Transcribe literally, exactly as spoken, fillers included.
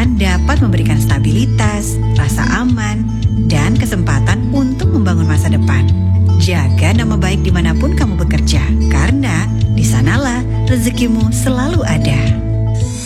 pekerjaan dapat memberikan stabilitas, rasa aman, dan kesempatan untuk membangun masa depan. Jaga nama baik dimanapun kamu bekerja, karena di sanalah rezekimu selalu ada.